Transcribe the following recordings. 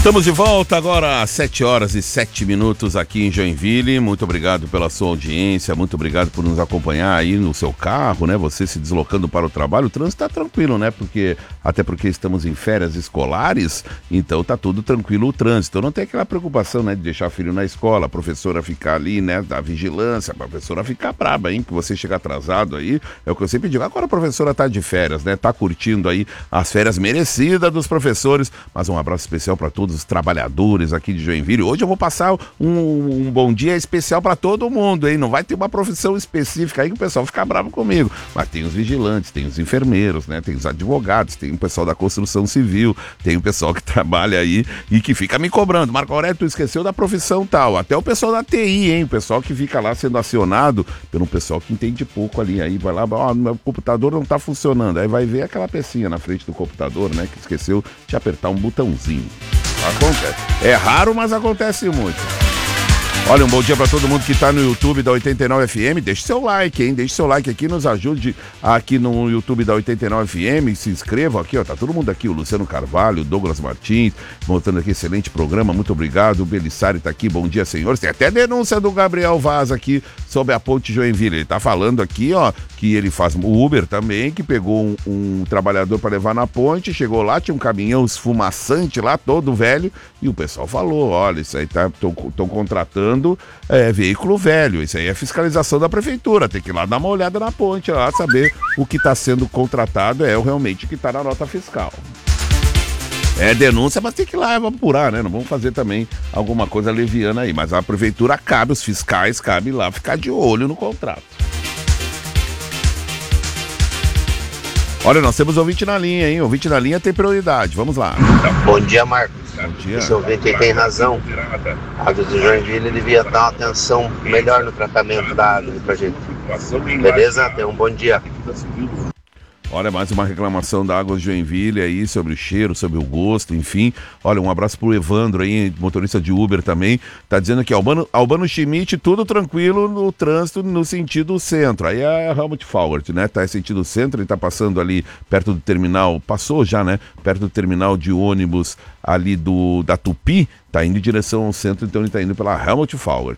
Estamos de volta agora às 7h07 aqui em Joinville. Muito obrigado pela sua audiência, muito obrigado por nos acompanhar aí no seu carro, né? Você se deslocando para o trabalho. O trânsito tá tranquilo, né? Até porque estamos em férias escolares, então tá tudo tranquilo o trânsito. Não tem aquela preocupação, né, de deixar filho na escola, a professora ficar ali, né, da vigilância, a professora ficar braba, hein, que você chega atrasado aí. É o que eu sempre digo. Agora a professora tá de férias, né? Tá curtindo aí as férias merecidas dos professores. Mas um abraço especial para todos os trabalhadores aqui de Joinville. Hoje eu vou passar um bom dia especial para todo mundo, hein? Não vai ter uma profissão específica aí que o pessoal fica bravo comigo. Mas tem os vigilantes, tem os enfermeiros, né? Tem os advogados, tem o pessoal da construção civil, tem o pessoal que trabalha aí e que fica me cobrando. Marco Aurélio, tu esqueceu da profissão tal. Até o pessoal da TI, hein? O pessoal que fica lá sendo acionado pelo pessoal que entende pouco ali. Aí vai lá, meu computador não tá funcionando. Aí vai ver aquela pecinha na frente do computador, né? Que esqueceu de apertar um botãozinho. Acontece. É raro, mas acontece muito. Olha, um bom dia para todo mundo que está no YouTube da 89 FM. Deixe seu like, hein? Deixe seu like aqui, nos ajude aqui no YouTube da 89 FM. Se inscreva aqui, ó. Tá todo mundo aqui. O Luciano Carvalho, o Douglas Martins, montando aqui excelente programa. Muito obrigado. O Belissari tá aqui. Bom dia, senhores. Tem até denúncia do Gabriel Vaz aqui sobre a ponte Joinville. Ele tá falando aqui, ó, que ele faz o Uber também, que pegou um trabalhador para levar na ponte. Chegou lá, tinha um caminhão esfumaçante lá, todo velho. E o pessoal falou: olha, isso aí estão contratando veículo velho, isso aí é fiscalização da prefeitura, tem que ir lá dar uma olhada na ponte, lá saber o que está sendo contratado é realmente o que está na nota fiscal. É denúncia, mas tem que ir lá apurar, né? Não vamos fazer também alguma coisa leviana aí, mas a prefeitura cabe, os fiscais cabe lá ficar de olho no contrato. Olha, nós temos ouvinte na linha, hein? Ouvinte na linha tem prioridade, vamos lá. Bom dia, Marcos. Bom dia. Esse ouvinte aí tem razão. A água de Joinville devia dar uma atenção melhor no tratamento da água pra gente. Beleza? Tenha um bom dia. Olha, mais uma reclamação da Águas de Joinville aí, sobre o cheiro, sobre o gosto, enfim. Olha, um abraço pro Evandro aí, motorista de Uber também. Tá dizendo que Albano Schmidt, tudo tranquilo no trânsito no sentido centro. Aí é a Helmut Forward, né? Tá em sentido centro, ele tá passando ali perto do terminal, passou já, né? Perto do terminal de ônibus ali da Tupi, tá indo em direção ao centro, então ele tá indo pela Helmut Forward.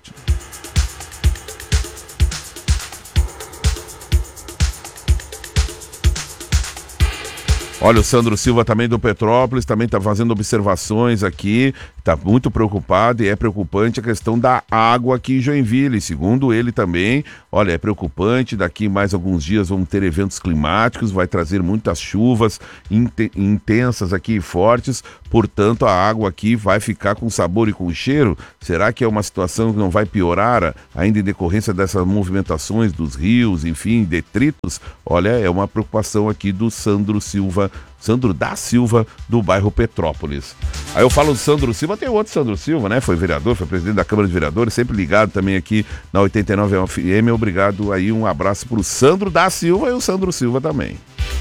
Olha, o Sandro Silva também do Petrópolis, também está fazendo observações aqui, está muito preocupado e é preocupante a questão da água aqui em Joinville. Segundo ele também, olha, é preocupante, daqui mais alguns dias vamos ter eventos climáticos, vai trazer muitas chuvas intensas aqui e fortes, portanto a água aqui vai ficar com sabor e com cheiro. Será que é uma situação que não vai piorar ainda em decorrência dessas movimentações dos rios, enfim, detritos? Olha, é uma preocupação aqui do Sandro da Silva, do bairro Petrópolis. Aí eu falo do Sandro Silva, tem outro Sandro Silva, né? Foi vereador, foi presidente da Câmara de Vereadores, sempre ligado também aqui na 89 FM. Obrigado aí, um abraço pro Sandro da Silva e o Sandro Silva também.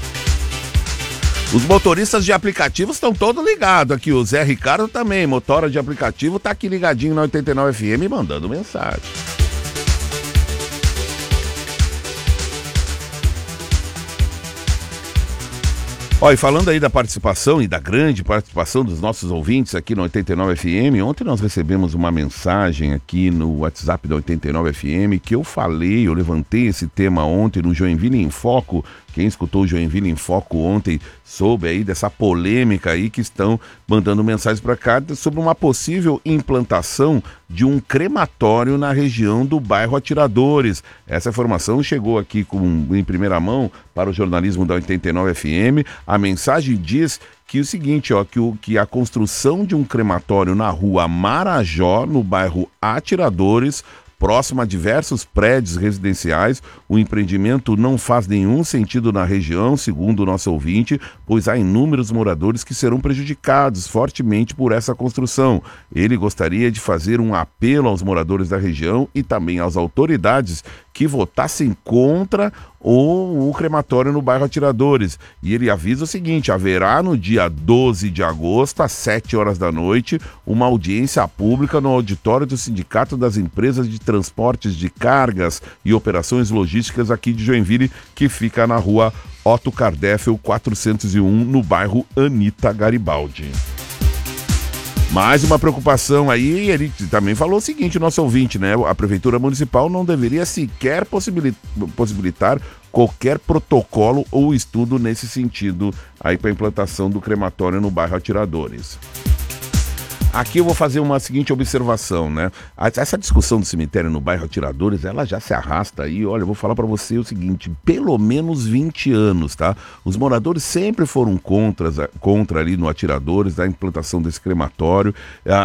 Os motoristas de aplicativos estão todos ligados aqui, o Zé Ricardo também, motora de aplicativo, tá aqui ligadinho na 89 FM mandando mensagem. Ó, e falando aí da participação e da grande participação dos nossos ouvintes aqui no 89 FM, ontem nós recebemos uma mensagem aqui no WhatsApp da 89 FM que eu levantei esse tema ontem no Joinville em Foco. Quem escutou o Joinville em Foco ontem soube aí dessa polêmica aí que estão mandando mensagens para cá sobre uma possível implantação de um crematório na região do bairro Atiradores. Essa informação chegou aqui em primeira mão para o jornalismo da 89 FM. A mensagem diz que o seguinte, ó, que a construção de um crematório na rua Marajó, no bairro Atiradores, próximo a diversos prédios residenciais, o empreendimento não faz nenhum sentido na região, segundo o nosso ouvinte, pois há inúmeros moradores que serão prejudicados fortemente por essa construção. Ele gostaria de fazer um apelo aos moradores da região e também às autoridades que votassem contra o crematório no bairro Atiradores. E ele avisa o seguinte: haverá no dia 12 de agosto, às 7 horas da noite, uma audiência pública no auditório do Sindicato das Empresas de Transportes de Cargas e Operações Logísticas aqui de Joinville, que fica na rua Otto Kardeffel 401, no bairro Anita Garibaldi. Mais uma preocupação aí, ele também falou o seguinte, o nosso ouvinte, né? A Prefeitura Municipal não deveria sequer possibilitar qualquer protocolo ou estudo nesse sentido aí para a implantação do crematório no bairro Atiradores. Aqui eu vou fazer uma seguinte observação, né? Essa discussão do cemitério no bairro Atiradores, ela já se arrasta aí. Olha, eu vou falar para você o seguinte, pelo menos 20 anos, tá? Os moradores sempre foram contra ali no Atiradores, da implantação desse crematório.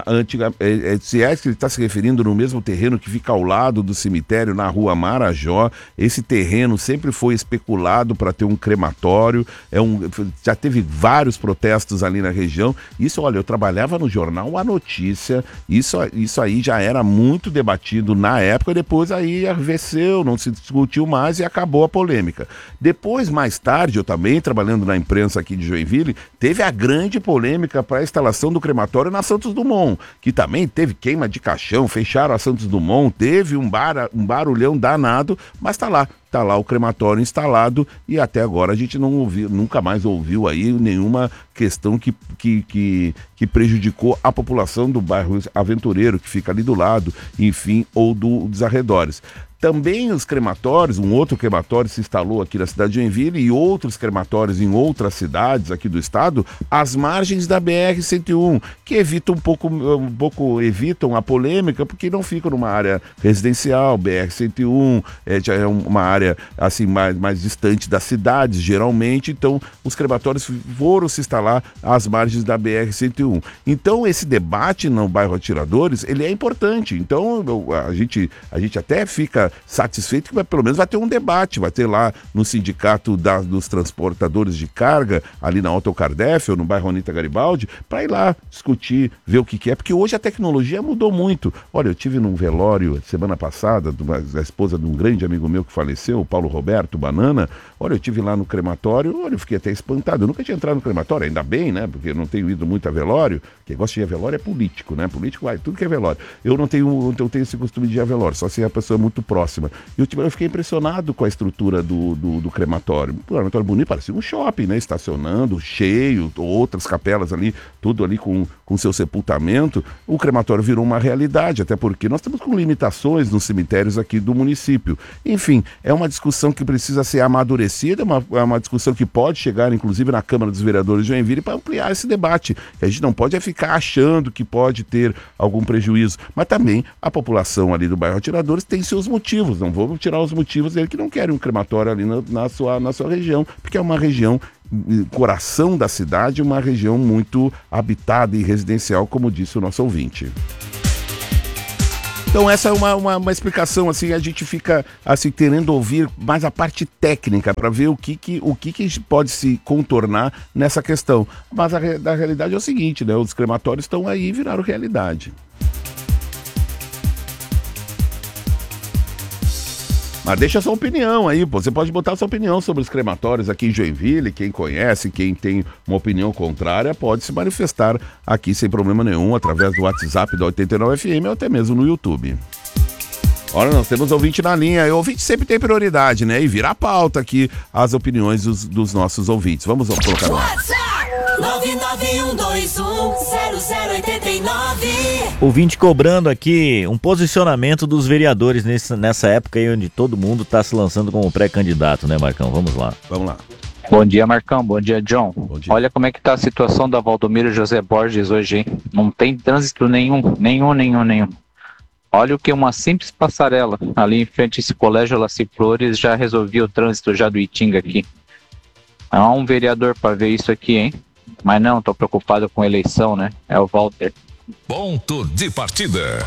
Se é que ele está se referindo no mesmo terreno que fica ao lado do cemitério, na rua Marajó, esse terreno sempre foi especulado para ter um crematório, já teve vários protestos ali na região. Isso, olha, eu trabalhava no jornal A Notícia, isso aí já era muito debatido na época, depois aí arrefeceu, não se discutiu mais e acabou a polêmica. Depois, mais tarde, eu também trabalhando na imprensa aqui de Joinville, teve a grande polêmica para a instalação do crematório na Santos Dumont, que também teve queima de caixão, fecharam a Santos Dumont, teve um barulhão danado, mas tá lá o crematório instalado e até agora a gente nunca mais ouviu aí nenhuma questão que prejudicou a população do bairro Aventureiro, que fica ali do lado, enfim, ou dos arredores. Também os crematórios, um outro crematório se instalou aqui na cidade de Joinville e outros crematórios em outras cidades aqui do estado, às margens da BR-101, que evitam evitam a polêmica, porque não ficam numa área residencial. BR-101 já é uma área assim mais distante das cidades, geralmente, então os crematórios foram se instalar às margens da BR-101. Então esse debate no bairro Atiradores, ele é importante, então a gente até fica satisfeito que pelo menos vai ter um debate, vai ter lá no sindicato dos transportadores de carga, ali na Autocardef ou no bairro Anita Garibaldi, para ir lá discutir, ver o que é, porque hoje a tecnologia mudou muito. Olha, eu tive num velório semana passada, da esposa de um grande amigo meu que faleceu, o Paulo Roberto Banana. Olha, eu tive lá no crematório, olha, eu fiquei até espantado, eu nunca tinha entrado no crematório, ainda bem, né, porque eu não tenho ido muito a velório. Quem gosta de ir a velório é político, né, político vai, tudo que é velório. Eu não tenho esse costume de ir a velório, só se a pessoa é muito próxima. E eu fiquei impressionado com a estrutura do crematório. O crematório bonito, parecia um shopping, né? Estacionando, cheio, outras capelas ali, tudo ali com seu sepultamento. O crematório virou uma realidade, até porque nós estamos com limitações nos cemitérios aqui do município. Enfim, é uma discussão que precisa ser amadurecida, é uma discussão que pode chegar, inclusive, na Câmara dos Vereadores de Joinville para ampliar esse debate. A gente não pode ficar achando que pode ter algum prejuízo, mas também a população ali do bairro Atiradores tem seus motivos. Não vamos tirar os motivos dele que não querem um crematório ali na sua região, porque é uma região, coração da cidade, uma região muito habitada e residencial, como disse o nosso ouvinte. Então essa é uma explicação, assim, a gente fica assim querendo ouvir mais a parte técnica para ver o que pode se contornar nessa questão. Mas a realidade é o seguinte, né? Os crematórios estão aí e viraram realidade. Mas deixa a sua opinião aí, pô. Você pode botar a sua opinião sobre os crematórios aqui em Joinville. Quem conhece, quem tem uma opinião contrária, pode se manifestar aqui sem problema nenhum, através do WhatsApp da 89FM ou até mesmo no YouTube. Olha, nós temos ouvinte na linha. E o ouvinte sempre tem prioridade, né? E vira a pauta aqui as opiniões dos nossos ouvintes. Vamos colocar no ar. 991210089. Ouvinte cobrando aqui um posicionamento dos vereadores nessa época aí onde todo mundo está se lançando como pré-candidato, né, Marcão? Vamos lá. Vamos lá. Bom dia, Marcão. Bom dia, John. Bom dia. Olha como é que tá a situação da Valdomiro José Borges hoje, hein? Não tem trânsito nenhum. Olha o que uma simples passarela ali em frente a esse colégio Laci Flores já resolvia o trânsito já do Itinga aqui. Há um vereador para ver isso aqui, hein? Mas não, tô preocupado com a eleição, né? É o Walter. Ponto de partida.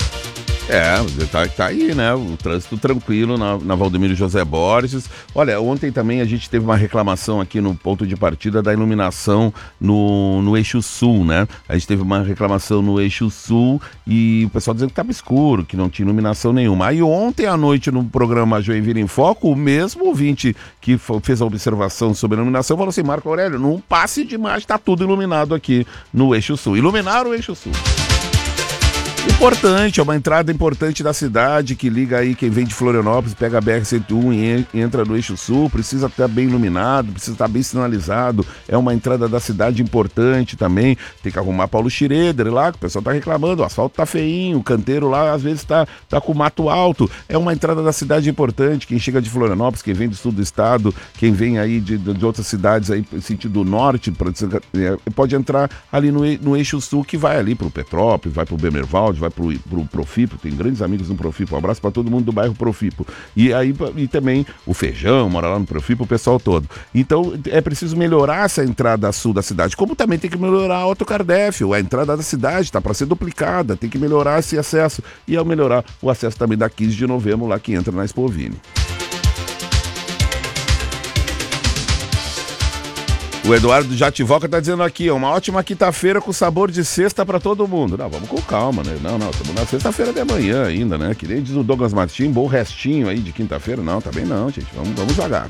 Tá aí, né? O trânsito tranquilo na Valdomiro José Borges. Olha, ontem também a gente teve uma reclamação aqui no ponto de partida da iluminação no Eixo Sul, né? A gente teve uma reclamação no Eixo Sul e o pessoal dizendo que estava escuro, que não tinha iluminação nenhuma. Aí ontem à noite no programa Joinville em Foco, o mesmo ouvinte que fez a observação sobre a iluminação falou assim: Marco Aurélio, num passe de imagem tá tudo iluminado aqui no Eixo Sul. Iluminaram o Eixo Sul. Importante, é uma entrada importante da cidade que liga aí quem vem de Florianópolis, pega a BR-101 e entra no eixo sul, precisa estar bem iluminado, precisa estar bem sinalizado, é uma entrada da cidade importante também, tem que arrumar Paulo Schroeder lá, que o pessoal tá reclamando, o asfalto tá feinho, o canteiro lá às vezes tá com mato alto, é uma entrada da cidade importante, quem chega de Florianópolis, quem vem do sul do estado, quem vem aí de outras cidades aí, sentido norte, pode entrar ali no eixo sul que vai ali pro Petrópolis, vai pro Bemervalde, vai pro Profipo, tem grandes amigos no Profipo, um abraço para todo mundo do bairro Profipo, e também o Feijão mora lá no Profipo, o pessoal todo. Então é preciso melhorar essa entrada sul da cidade, como também tem que melhorar a Otto Cardéfio, a entrada da cidade está para ser duplicada, tem que melhorar esse acesso, e ao melhorar o acesso também da 15 de novembro lá que entra na Expovini. O Eduardo Jativoca tá dizendo aqui, uma ótima quinta-feira com sabor de sexta pra todo mundo. Não, vamos com calma, né? Não, estamos na sexta-feira de manhã ainda, né? Que nem diz o Douglas Martins, bom restinho aí de quinta-feira. Não, também não, gente. Vamos devagar.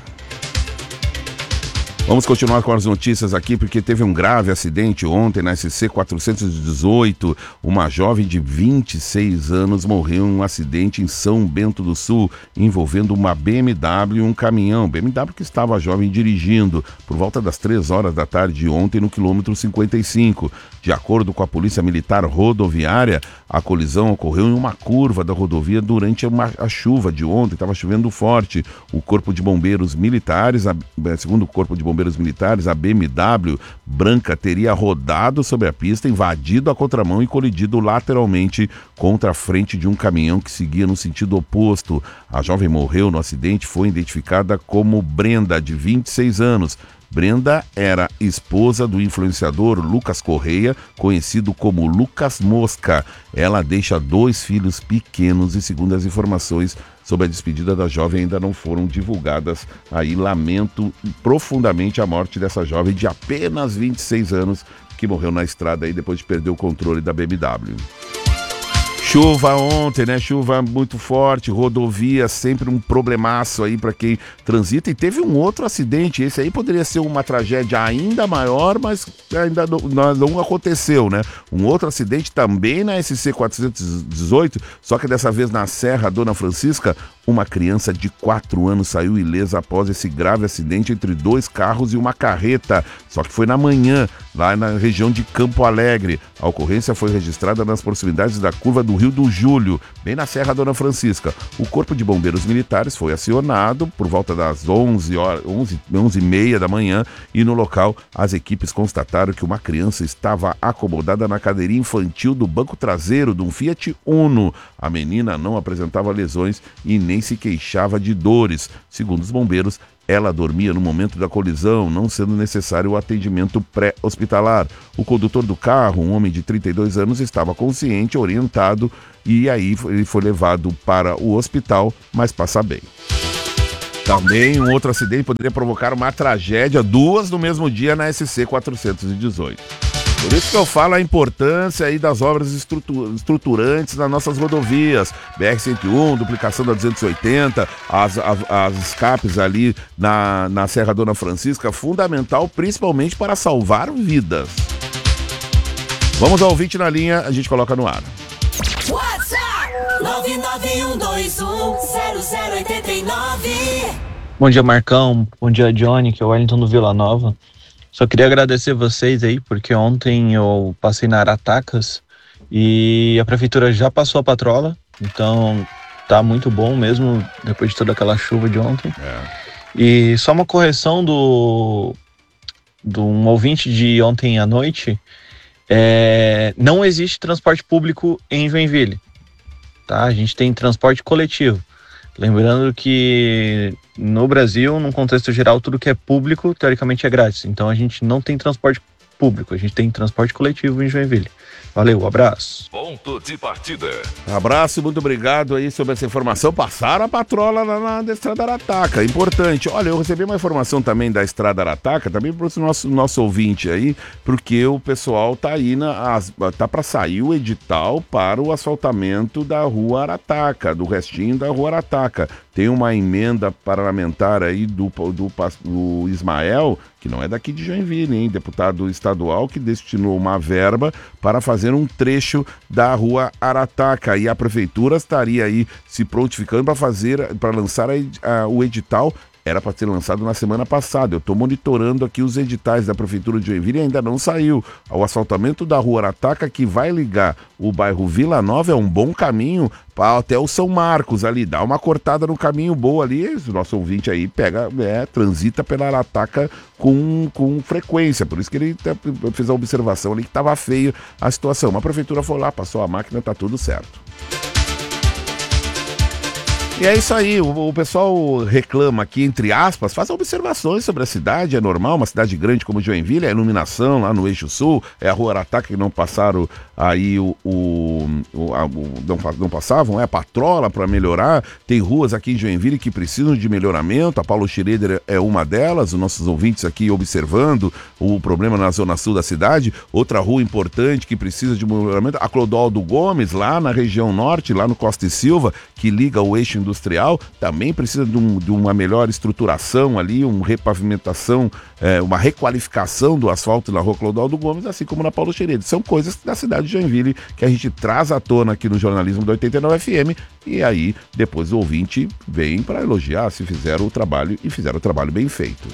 Vamos continuar com as notícias aqui, porque teve um grave acidente ontem na SC 418. Uma jovem de 26 anos morreu em um acidente em São Bento do Sul, envolvendo uma BMW e um caminhão. BMW que estava a jovem dirigindo por volta das 3 horas da tarde de ontem no quilômetro 55. De acordo com a Polícia Militar Rodoviária, a colisão ocorreu em uma curva da rodovia durante a chuva de ontem. Estava chovendo forte. O Corpo de Bombeiros Militares, segundo o Corpo de Bombeiros Militares, a BMW branca teria rodado sobre a pista, invadido a contramão e colidido lateralmente contra a frente de um caminhão que seguia no sentido oposto. A jovem morreu no acidente, foi identificada como Brenda, de 26 anos. Brenda era esposa do influenciador Lucas Correia, conhecido como Lucas Mosca. Ela deixa 2 filhos pequenos e, segundo as informações sobre a despedida da jovem, ainda não foram divulgadas. Aí lamento profundamente a morte dessa jovem de apenas 26 anos que morreu na estrada aí depois de perder o controle da BMW. Chuva ontem, né? Chuva muito forte, rodovia, sempre um problemaço aí para quem transita. E teve um outro acidente, esse aí poderia ser uma tragédia ainda maior, mas ainda não aconteceu, né? Um outro acidente também na SC 418, só que dessa vez na Serra Dona Francisca, uma criança de 4 anos saiu ilesa após esse grave acidente entre 2 carros e uma carreta. Só que foi na manhã, lá na região de Campo Alegre. A ocorrência foi registrada nas proximidades da curva do Rio do Júlio, bem na Serra Dona Francisca. O Corpo de Bombeiros Militares foi acionado por volta das 11h30 da manhã e no local as equipes constataram que uma criança estava acomodada na cadeirinha infantil do banco traseiro de um Fiat Uno. A menina não apresentava lesões e nem se queixava de dores. Segundo os bombeiros, ela dormia no momento da colisão, não sendo necessário o atendimento pré-hospitalar. O condutor do carro, um homem de 32 anos, estava consciente, orientado, e aí ele foi levado para o hospital, mas passa bem. Também um outro acidente poderia provocar uma tragédia, 2 no mesmo dia na SC 418. Por isso que eu falo a importância aí das obras estruturantes nas nossas rodovias. BR-101, duplicação da 280, as escapes ali na Serra Dona Francisca, fundamental principalmente para salvar vidas. Vamos ao ouvinte na linha, a gente coloca no ar. WhatsApp 991210089. Bom dia, Marcão. Bom dia, Johnny, que é o Wellington do Vila Nova. Só queria agradecer vocês aí, porque ontem eu passei na Aratacas e a prefeitura já passou a patrola, então tá muito bom mesmo, depois de toda aquela chuva de ontem. E só uma correção do um ouvinte de ontem à noite, não existe transporte público em Joinville, tá? A gente tem transporte coletivo. Lembrando que no Brasil, num contexto geral, tudo que é público, teoricamente é grátis. Então a gente não tem transporte público, a gente tem transporte coletivo em Joinville. Valeu, abraço. Ponto de partida. Abraço, muito obrigado aí sobre essa informação. Passaram a patrola na Estrada Arataca, importante. Olha, eu recebi uma informação também da Estrada Arataca, também para o nosso ouvinte aí, porque o pessoal tá aí, tá para sair o edital para o asfaltamento da Rua Arataca, do restinho da Rua Arataca. tem uma emenda parlamentar aí do Ismael, que não é daqui de Joinville, hein? Deputado estadual, que destinou uma verba para fazer um trecho da rua Arataca, e a prefeitura estaria aí se prontificando para lançar o edital. Era para ser lançado na semana passada. Eu estou monitorando aqui os editais da Prefeitura de Joinville e ainda não saiu. O asfaltamento da rua Arataca, que vai ligar o bairro Vila Nova, é um bom caminho até o São Marcos ali. Dá uma cortada no caminho boa ali. O nosso ouvinte aí transita pela Arataca com frequência. Por isso que ele fez a observação ali que estava feio a situação. A Prefeitura foi lá, passou a máquina, tá tudo certo. E é isso aí, o pessoal reclama aqui, entre aspas, faz observações sobre a cidade, é normal, uma cidade grande como Joinville, a iluminação lá no Eixo Sul, é a rua Arataca que não passaram aí não passavam, a patrola para melhorar, tem ruas aqui em Joinville que precisam de melhoramento, a Paulo Schroeder é uma delas, os nossos ouvintes aqui observando o problema na zona sul da cidade. Outra rua importante que precisa de melhoramento, a Clodoaldo Gomes, lá na região norte, lá no Costa e Silva, que liga o eixo industrial, também precisa de uma melhor estruturação ali, uma repavimentação, uma requalificação do asfalto na rua Clodoaldo Gomes, assim como na Paulo Schroeder. São coisas da cidade de Joinville que a gente traz à tona aqui no jornalismo da 89 FM, e aí depois o ouvinte vem para elogiar se fizeram o trabalho, e fizeram o trabalho bem feito.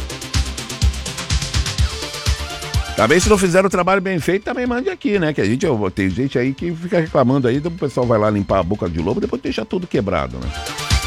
Também, se não fizeram o trabalho bem feito, também mande aqui, né? Que tem gente aí que fica reclamando aí, o pessoal vai lá limpar a boca de lobo e depois deixa tudo quebrado, né?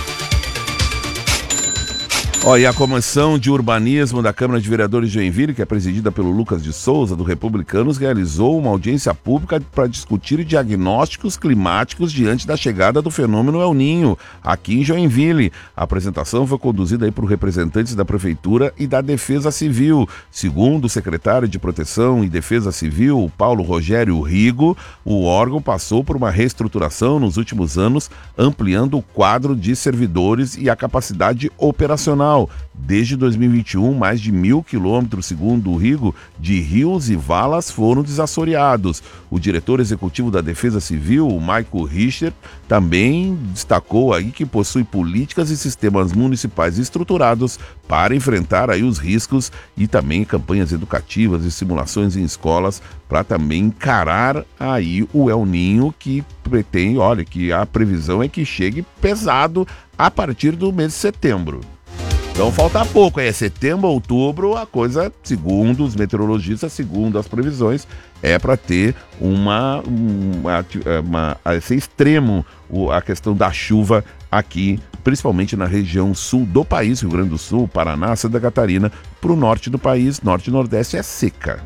E a Comissão de Urbanismo da Câmara de Vereadores de Joinville, que é presidida pelo Lucas de Souza, do Republicanos, realizou uma audiência pública para discutir diagnósticos climáticos diante da chegada do fenômeno El Niño aqui em Joinville. A apresentação foi conduzida aí por representantes da Prefeitura e da Defesa Civil. Segundo o secretário de Proteção e Defesa Civil, Paulo Rogério Rigo, o órgão passou por uma reestruturação nos últimos anos, ampliando o quadro de servidores e a capacidade operacional. Desde 2021, mais de 1.000 quilômetros, segundo o Rigo, de rios e valas foram desassoreados. O diretor executivo da Defesa Civil, o Maico Richter, também destacou aí que possui políticas e sistemas municipais estruturados para enfrentar aí os riscos, e também campanhas educativas e simulações em escolas para também encarar aí o El Niño, que pretende, que a previsão é que chegue pesado a partir do mês de setembro. Então falta pouco, setembro, outubro, a coisa, segundo os meteorologistas, segundo as previsões, é para ter ser extremo a questão da chuva aqui, principalmente na região sul do país, Rio Grande do Sul, Paraná, Santa Catarina. Para o norte do país, norte e nordeste é seca.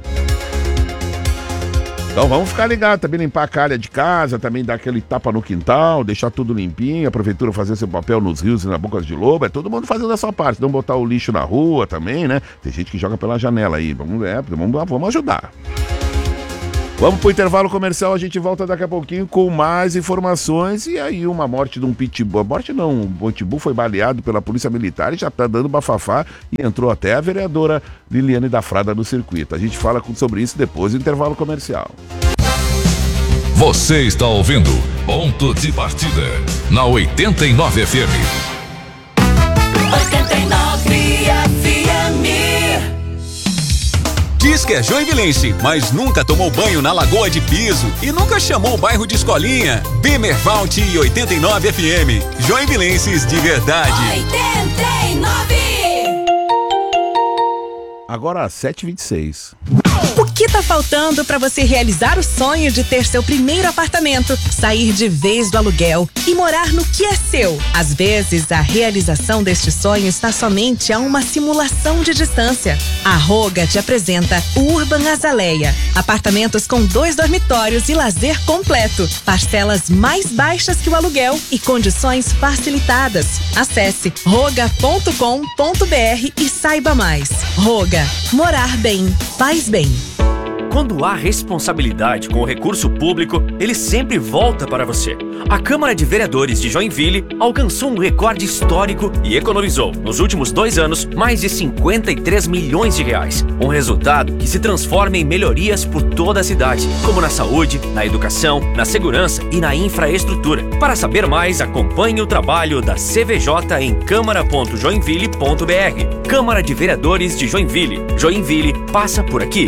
Então vamos ficar ligados, também limpar a calha de casa, também dar aquele tapa no quintal, deixar tudo limpinho, a prefeitura fazer seu papel nos rios e na boca de lobo, todo mundo fazendo a sua parte, não botar o lixo na rua também, né? Tem gente que joga pela janela aí, vamos ajudar. Vamos pro intervalo comercial, a gente volta daqui a pouquinho com mais informações. E aí uma morte de um pitbull, um pitbull foi baleado pela polícia militar e já tá dando bafafá, e entrou até a vereadora Liliane da Frada no circuito. A gente fala sobre isso depois do intervalo comercial. Você está ouvindo Ponto de Partida na 89 FM. 89 FM. Diz que é joinvilense, mas nunca tomou banho na Lagoa de Piso e nunca chamou o bairro de escolinha. Bemervalt e 89 FM. Joinvilenses de verdade. 89. Agora às 7h26. O que tá faltando para você realizar o sonho de ter seu primeiro apartamento, sair de vez do aluguel e morar no que é seu? Às vezes, a realização deste sonho está somente a uma simulação de distância. A Roga te apresenta o Urban Azaleia. Apartamentos com 2 dormitórios e lazer completo. Parcelas mais baixas que o aluguel e condições facilitadas. Acesse roga.com.br e saiba mais. Roga. Morar bem. Faz bem. Quando há responsabilidade com o recurso público, ele sempre volta para você. A Câmara de Vereadores de Joinville alcançou um recorde histórico e economizou, nos últimos 2 anos, mais de 53 milhões de reais. Um resultado que se transforma em melhorias por toda a cidade, como na saúde, na educação, na segurança e na infraestrutura. Para saber mais, acompanhe o trabalho da CVJ em câmara.joinville.br. Câmara de Vereadores de Joinville. Joinville passa por aqui.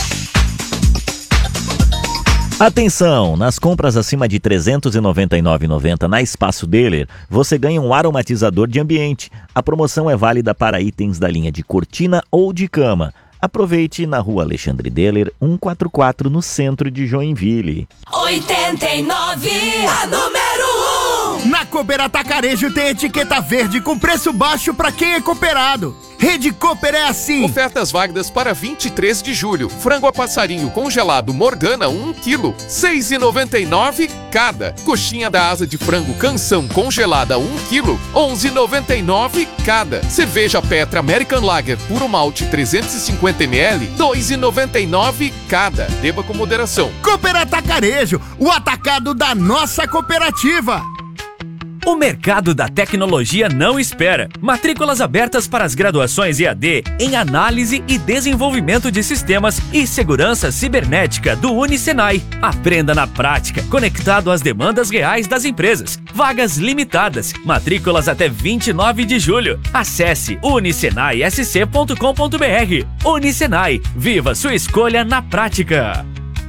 Atenção! Nas compras acima de R$ 399,90 na Espaço Deller, você ganha um aromatizador de ambiente. A promoção é válida para itens da linha de cortina ou de cama. Aproveite na Rua Alexandre Deller, 144, no centro de Joinville. 89, a número 1. Na Cooper Atacarejo tem etiqueta verde com preço baixo para quem é cooperado. Rede Cooper é assim. Ofertas válidas para 23 de julho. Frango a passarinho congelado Morgana 1 kg, R$ 6,99 cada. Coxinha da asa de frango Canção congelada 1 kg, R$ 11,99 cada. Cerveja Petra American Lager puro malte 350 ml, R$ 2,99 cada. Beba com moderação. Cooper Atacarejo, o atacado da nossa cooperativa. O mercado da tecnologia não espera. Matrículas abertas para as graduações EAD em Análise e Desenvolvimento de Sistemas e Segurança Cibernética do Unisenai. Aprenda na prática, conectado às demandas reais das empresas. Vagas limitadas. Matrículas até 29 de julho. Acesse unisenaisc.com.br. Unisenai. Viva sua escolha na prática.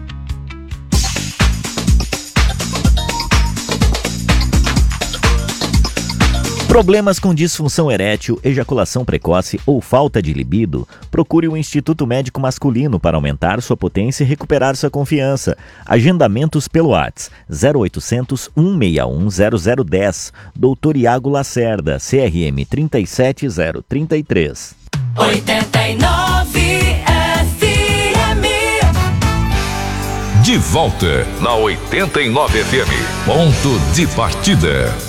Problemas com disfunção erétil, ejaculação precoce ou falta de libido? Procure o Instituto Médico Masculino para aumentar sua potência e recuperar sua confiança. Agendamentos pelo WhatsApp 0800 161 0010. Dr. Iago Lacerda, CRM 37033. 89 FM. De volta na 89 FM. Ponto de partida.